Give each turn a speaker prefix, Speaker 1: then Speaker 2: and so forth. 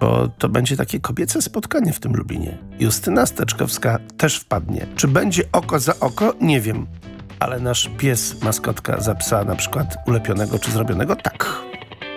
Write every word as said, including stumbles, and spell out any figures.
Speaker 1: bo to będzie takie kobiece spotkanie w tym Lublinie. Justyna Steczkowska też wpadnie. Czy będzie oko za oko? Nie wiem. Ale nasz pies, maskotka za psa na przykład ulepionego czy zrobionego? Tak.